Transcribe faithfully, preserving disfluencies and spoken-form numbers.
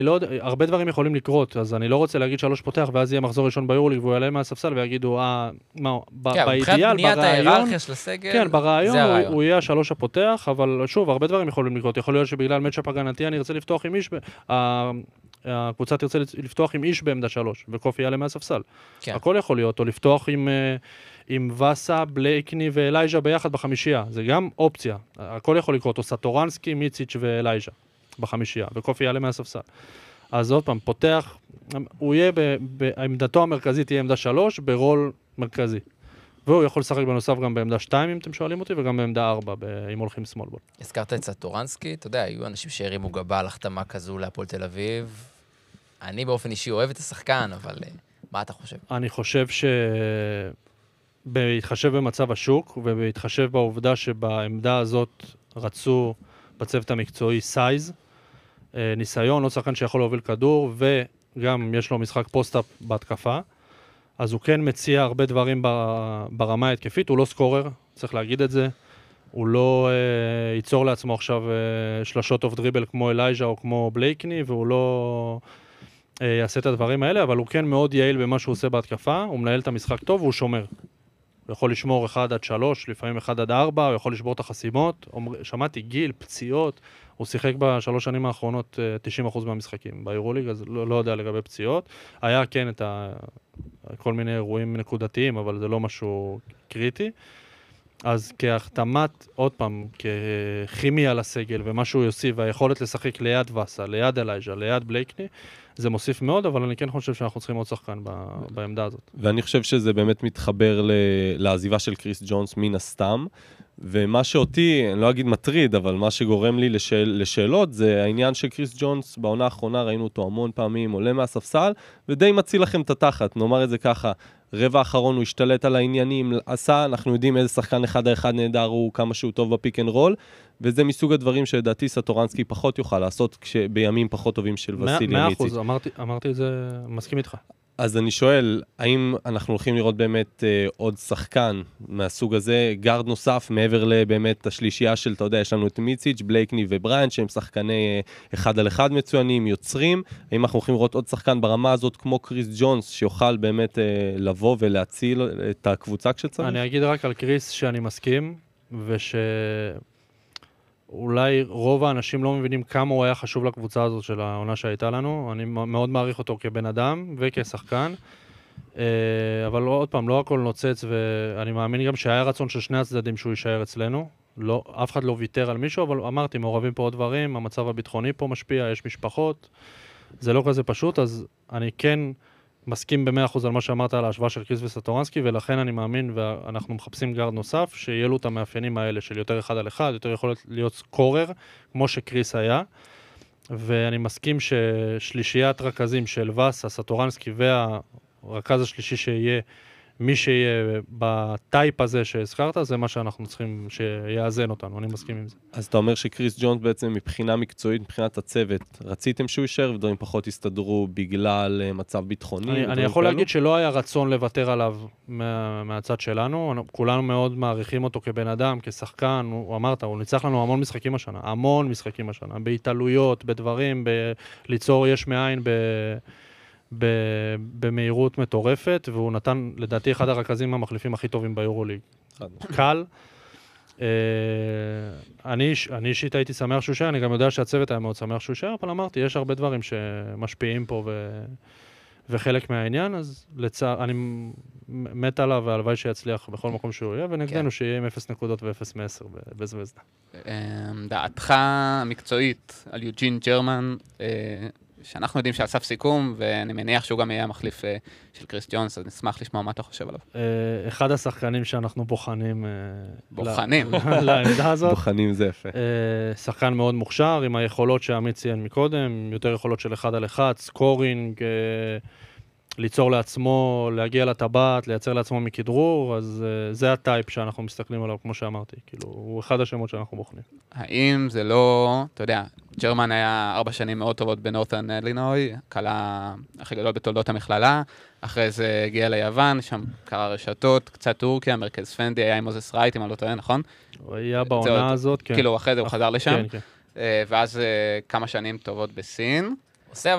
לא, הרבה דברים יכולים לקרות, אז אני לא רוצה להגיד שלוש פותח, ואז יהיה מחזור ראשון ביורוליג, והוא יעלה מהספסל ויגידו, אה, מה, באידיאל, ברעיון, כן, ברעיון הוא יהיה השלוש הפותח, אבל שוב, הרבה דברים יכולים לקרות, יכול להיות שבגלל מצ'אפ הגנתי אני ארצה לפתוח עם איש, הקבוצה תרצה לפתוח עם איש בעמדה שלוש, וקופי יעלה מהספסל. הכל יכול להיות, או לפתוח עם, עם וסה, בלייקני ואלייז'ה ביחד בחמישייה, זה גם אופציה, הכל יכול לקרות, או סטורנסקי, מיציץ' ואלייז'ה בחמישייה, וקופי יעלה מהספסל. אז עוד פעם, פותח, הוא יהיה, בעמדתו המרכזית תהיה עמדה שלוש, ברול מרכזי. והוא יכול לשחק בנוסף גם בעמדה שתיים, אם אתם שואלים אותי, וגם בעמדה ארבע, אם הולכים סמול בול. הזכרת את סטורנסקי, אתה יודע, היו אנשים שהרימו גבה על החתמה כזו להפועל תל אביב. אני באופן אישי אוהב את השחקן, אבל מה אתה חושב? אני חושב ש... בהתחשב במצב השוק, ובהתחשב בעובדה שבעמדה הזאת רצו בצוות המקצועי סייז, ניסיון, לא שחקן שיכול להוביל כדור, וגם יש לו משחק פוסט-אפ בהתקפה, אז הוא כן מציע הרבה דברים ברמה ההתקפית, הוא לא סקורר, צריך להגיד את זה, הוא לא אה, ייצור לעצמו עכשיו אה, שלשות אוף דריבל כמו אלייז'ה או כמו בלייקני, והוא לא אה, יעשה את הדברים האלה, אבל הוא כן מאוד יעיל במה שהוא עושה בהתקפה, הוא מנהל את המשחק טוב והוא שומר. הוא יכול לשמור אחד עד שלוש, לפעמים אחד עד ארבע, הוא יכול לשבור את החסימות, שמעתי גיל, פציעות, הוא שיחק בשלוש שנים האחרונות תשעים אחוז מהמשחקים ביורוליג, אז לא, לא יודע לגבי פציעות. היה כן את ה... כל מיני אירועים נקודתיים, אבל זה לא משהו קריטי. אז כהחתמת, עוד פעם, ככימי על הסגל, ומה שהוא יוסיף, והיכולת לשחק ליד וסה, ליד אלייז'ה, ליד בלייקני, זה מוסיף מאוד, אבל אני כן חושב שאנחנו צריכים עוד שחקן בעמדה הזאת. ואני חושב שזה באמת מתחבר לעזיבה של קריס ג'ונס מן הסתם, ומה שאותי, אני לא אגיד מטריד, אבל מה שגורם לי לשאל, לשאלות, זה העניין של קריס ג'ונס, בעונה האחרונה ראינו אותו המון פעמים, עולה מהספסל, ודי מציל לכם את התחת, נאמר את זה ככה, רבע האחרון הוא השתלט על העניינים, עשה, אנחנו יודעים איזה שחקן אחד האחד נהדר הוא, כמה שהוא טוב בפיק אנד רול, וזה מסוג הדברים שלדעתי סטורנסקי פחות יוכל לעשות, בימים פחות טובים של וסילי מיציץ'. מאה אחוז, אמרתי, אמרתי את זה, מסכים איתך. אז אני שואל, האם אנחנו הולכים לראות באמת אה, עוד שחקן מהסוג הזה, גארד נוסף, מעבר לבאמת השלישייה של, אתה יודע, יש לנו את מיציץ', בלייקני ובריין, שהם שחקני אה, אחד על אחד מצוינים, יוצרים, האם אנחנו הולכים לראות עוד שחקן ברמה הזאת, כמו קריס ג'ונס, שיוכל באמת אה, לבוא ולהציל את הקבוצה כשצריך? אני אגיד רק על קריס שאני מסכים, וש... אולי רוב האנשים לא מבינים כמה הוא היה חשוב לקבוצה הזאת של העונה שהייתה לנו. אני מאוד מעריך אותו כבן אדם וכשחקן. אבל עוד פעם, לא הכל נוצץ, ואני מאמין גם שהיה רצון של שני הצדדים שהוא יישאר אצלנו. לא, אף אחד לא ויתר על מישהו, אבל אמרתי, מעורבים פה עוד דברים, המצב הביטחוני פה משפיע, יש משפחות. זה לא כזה פשוט, אז אני כן מסכים ב-מאה אחוז על מה שאמרת על ההשוואה של קריס וסטורנסקי, ולכן אני מאמין, ואנחנו מחפשים גארד נוסף, שיהיה לו את המאפיינים האלה של יותר אחד על אחד, יותר יכול להיות סקורר, כמו שקריס היה, ואני מסכים ששלישיית רכזים של וסה, סטורנסקי והרכז השלישי שיהיה, מי שיהיה בטייפ הזה שהזכרת, זה מה שאנחנו צריכים שיאזן אותנו, אני מסכים עם זה. אז אתה אומר שקריס ג'ונס בעצם מבחינה מקצועית, מבחינת הצוות, רציתם שהוא יישאר ודברים פחות הסתדרו בגלל מצב ביטחוני? אני, אני יכול כאלו? להגיד שלא היה רצון לוותר עליו מה, מהצד שלנו, כולנו מאוד מעריכים אותו כבן אדם, כשחקן, הוא אמרת, הוא ניצח לנו המון משחקים השנה, המון משחקים השנה, בהתעלויות, בדברים, ב- ליצור יש מאין ב... במהירות מטורפת, והוא נתן, לדעתי, אחד הרכזים המחליפים הכי טובים ביורוליג. קל. אני אישית הייתי שמח שהוא יישאר, אני גם יודע שהצוות היה מאוד שמח שהוא יישאר, אבל אמרתי, יש הרבה דברים שמשפיעים פה וחלק מהעניין, אז אני מת עליו והלוואי שיצליח בכל מקום שהוא יהיה, ונגדנו שיהיה עם אפס נקודות ואפס מעשר בזווזדה. דעתך מקצועית על יוג'ין ג'רמן, שאנחנו יודעים שעל סף סיכום, ואני מניח שהוא גם יהיה המחליף של קריס ג'ונס, אז נשמח לשמוע מה אתה חושב עליו. אחד השחקנים שאנחנו בוחנים... בוחנים. לעמדה הזאת. בוחנים זה יפה. שחקן מאוד מוכשר, עם היכולות שעמית ציין מקודם, יותר יכולות של אחד על אחד, סקורינג, ליצור לעצמו, להגיע לטבעת, לייצר לעצמו מכדרור, אז זה הטייפ שאנחנו מסתכלים עליו, כמו שאמרתי. כאילו, הוא אחד השמות שאנחנו בוחנים. האם זה לא, אתה יודע, ג'רמן היה ארבע שנים מאוד טובות בנורת'רן אילינוי, קלה הכי גדול בתולדות המכללה, אחרי זה הגיע ליוון, שם קרה רשתות, קצת טורקיה, מרכז פנדי, היה עם מוזס רייט, אם אני לא טועה, נכון? הוא היה בעונה הזאת, כן. כאילו, אחרי זה הוא חזר לשם. כן, כן. ואז כמה שנים טובות בסין.